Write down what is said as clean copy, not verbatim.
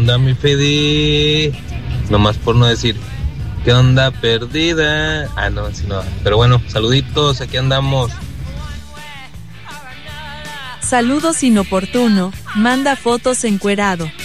onda, mi Fede? Nomás por no decir, ¿qué onda, perdida? Ah, no, así no. Pero bueno, saluditos, aquí andamos. Saludos inoportuno, manda fotos encuerado.